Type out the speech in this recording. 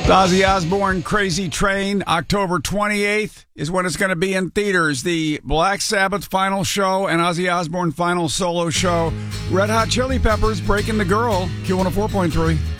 Ozzy Osbourne, Crazy Train, October 28th is when it's going to be in theaters. The Black Sabbath final show and Ozzy Osbourne final solo show. Red Hot Chili Peppers, Breaking the Girl, Q104.3.